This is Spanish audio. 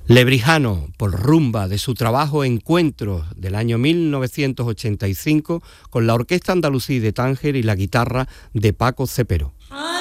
Lebrijano, por rumba de su trabajo Encuentros del año 1985 con la Orquesta Andalusí de Tánger y la guitarra de Paco Cepero.